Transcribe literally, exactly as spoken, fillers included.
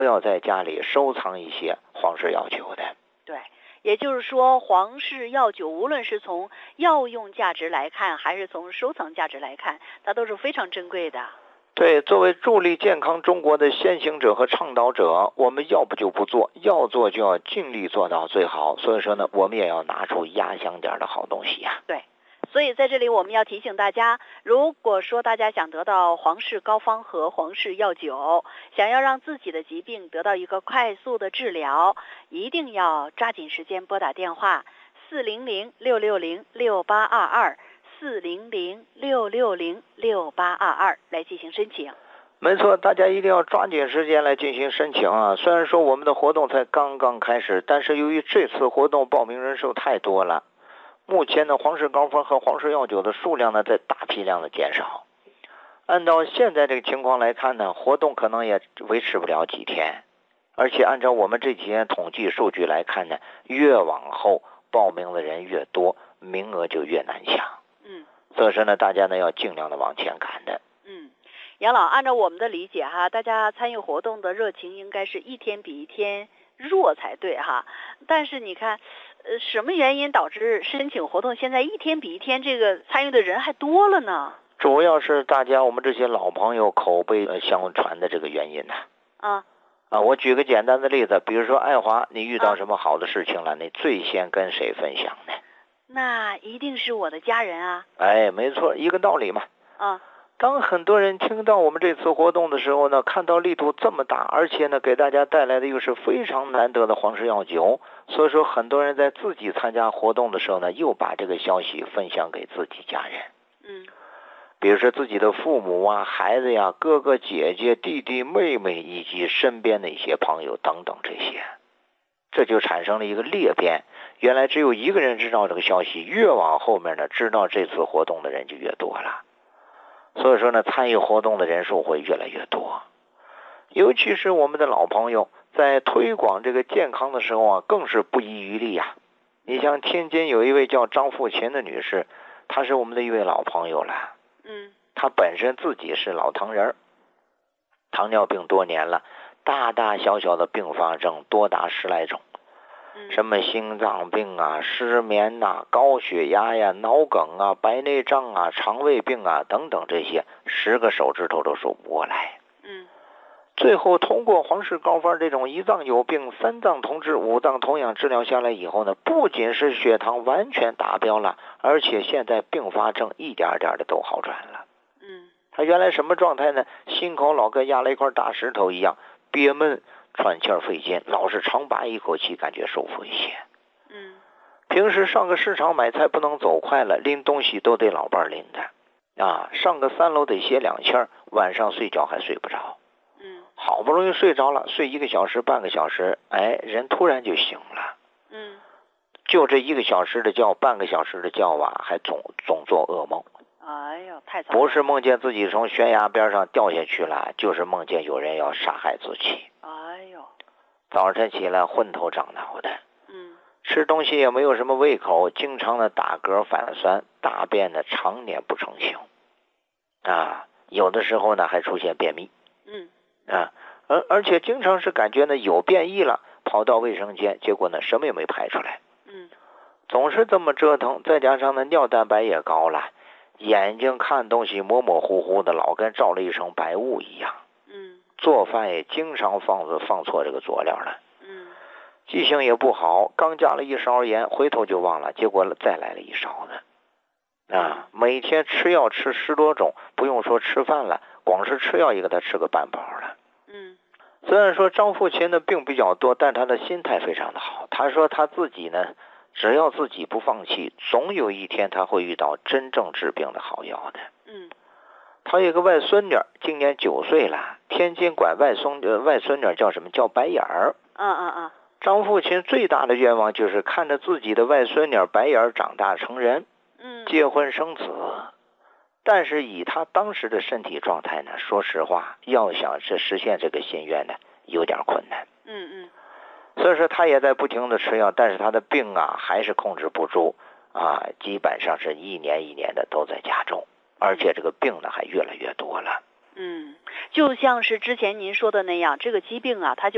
都要在家里收藏一些皇氏药酒的。 对，也就是说皇氏药酒无论是从药用价值来看，还是从收藏价值来看，它都是非常珍贵的。 对，作为助力健康中国的先行者和倡导者，我们要不就不做，要做就要尽力做到最好。所以说呢，我们也要拿出压箱点的好东西呀、啊。 对，所以在这里我们要提醒大家，如果说大家想得到皇氏膏方和皇氏药酒，想要让自己的疾病得到一个快速的治疗，一定要抓紧时间拨打电话四零零六六零六八二二。四零零六六零六八二二来进行申请。 没错，大家一定要抓紧时间来进行申请啊！虽然说我们的活动才刚刚开始，但是由于这次活动报名人数太多了，目前的皇氏膏方和皇氏药酒的数量呢在大批量的减少。按照现在这个情况来看呢，活动可能也维持不了几天，而且按照我们这几天统计数据来看呢，越往后报名的人越多，名额就越难抢。 嗯， 所以说呢，大家呢要尽量的往前赶的。 嗯，杨老，按照我们的理解哈，大家参与活动的热情应该是一天比一天弱才对哈。但是你看，呃，什么原因导致申请活动现在一天比一天这个参与的人还多了呢？ 主要是大家我们这些老朋友口碑相传的这个原因呢。 啊啊，我举个简单的例子，比如说爱华，你遇到什么好的事情了，啊、你最先跟谁分享呢？ 那一定是我的家人啊。 哎，没错，一个道理嘛。 啊， 当很多人听到我们这次活动的时候呢，看到力度这么大，而且呢给大家带来的又是非常难得的皇氏药酒，所以说很多人在自己参加活动的时候呢，又把这个消息分享给自己家人。 嗯， 比如说自己的父母啊、孩子呀、哥哥姐姐、弟弟妹妹以及身边的一些朋友等等这些，这就产生了一个裂变。原来只有一个人知道这个消息，越往后面呢，知道这次活动的人就越多了。所以说呢，参与活动的人数会越来越多。尤其是我们的老朋友，在推广这个健康的时候啊，更是不遗余力呀、啊。你像天津有一位叫张富琴的女士，她是我们的一位老朋友了。 嗯， 她本身自己是老糖人，糖尿病多年了，大大小小的并发症多达十来种。什么心脏病啊、失眠呐、啊、高血压呀、脑梗啊、白内障啊、肠胃病啊等等，这些十个手指头都数不过来。 嗯， 最后通过皇氏膏方这种一脏有病、三脏同治、五脏同养治疗下来以后呢，不仅是血糖完全达标了，而且现在并发症一点点的都好转了。 嗯， 他原来什么状态呢？心口老跟压了一块大石头一样，憋闷。喘气儿费劲，老是长拔一口气，感觉舒服一些。 嗯， 平时上个市场买菜不能走快了，拎东西都得老伴拎的啊。上个三楼得歇两气儿，晚上睡觉还睡不着。 嗯， 好不容易睡着了，睡一个小时、半个小时，哎，人突然就醒了。 嗯， 就这一个小时的觉，半个小时的觉啊，还总总做噩梦。 哎呦，太惨了！ 不是梦见自己从悬崖边上掉下去了，就是梦见有人要杀害自己。 哎呦， 早晨起来昏头胀脑的， 嗯， 吃东西也没有什么胃口，经常的打嗝反酸，大便呢常年不成形，啊，有的时候呢还出现便秘， 嗯， 啊，而而且经常是感觉呢有变异了，跑到卫生间，结果呢什么也没排出来， 嗯， 总是这么折腾，再加上呢尿蛋白也高了，眼睛看东西模模糊糊的，老跟罩了一层白雾一样。 嗯， 做饭也经常放放错这个佐料了。 嗯， 记性也不好，刚加了一勺盐，回头就忘了，结果再来了一勺子。啊，每天吃药吃十多种，不用说吃饭了，光是吃药也给他吃个半饱了。 嗯， 虽然说张富琴的病比较多，但他的心态非常的好。他说他自己呢，只要自己不放弃，总有一天他会遇到真正治病的好药的。 嗯， 他有个外孙女，今年九岁了，天津管外孙呃外孙女叫什么？叫白眼儿。 嗯嗯嗯。 张父亲最大的愿望就是看着自己的外孙女白眼儿长大成人， 嗯， 结婚生子。但是以他当时的身体状态呢，说实话，要想是实现这个心愿呢，有点困难。 嗯嗯。 所以说他也在不停的吃药，但是他的病啊还是控制不住啊，基本上是一年一年的都在加重。而且这个病呢还越来越多了。 嗯，就像是之前您说的那样，这个疾病啊，它就